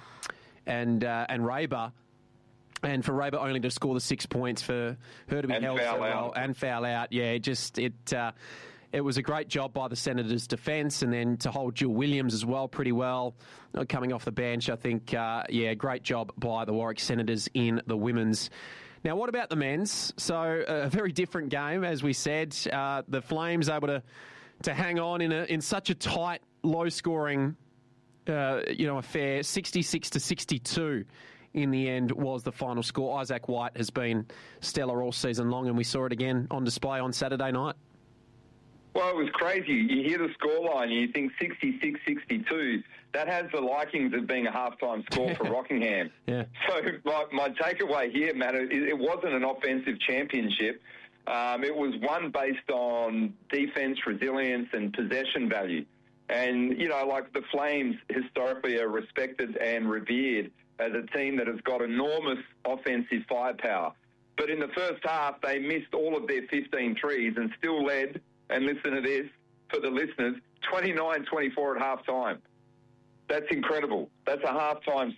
and uh, and Raber. And for Raber only to score the six points, for her to be and held so well out. and foul out, yeah, just it uh, it was a great job by the Senators' defence, and then to hold Jill Williams as well pretty well, uh, coming off the bench. I think, uh, yeah, great job by the Warwick Senators in the women's. Now, what about the men's? So a very different game, as we said. Uh, the Flames able to to hang on in a in such a tight, low-scoring, uh, you know, affair, sixty-six to sixty-two. In the end, was the final score. Isaac White has been stellar all season long, and we saw it again on display on Saturday night. Well, it was crazy. You hear the scoreline and you think sixty-six sixty-two. That has the likings of being a halftime score for Rockingham. Yeah. So my, my takeaway here, Matt, it, it wasn't an offensive championship. Um, it was one based on defence, resilience and possession value. And, you know, like the Flames historically are respected and revered as a team that has got enormous offensive firepower. But in the first half, they missed all of their fifteen threes and still led, and listen to this, for the listeners, twenty-nine twenty-four at half time. That's incredible. That's a half-time